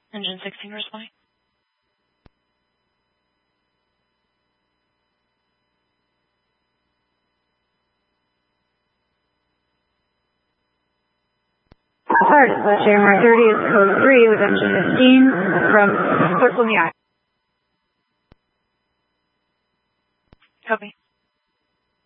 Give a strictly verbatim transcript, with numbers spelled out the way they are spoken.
Engine sixteen responding. Fire dispatch, J M R thirty is code three with engine fifteen from Circle in the Eye. Copy.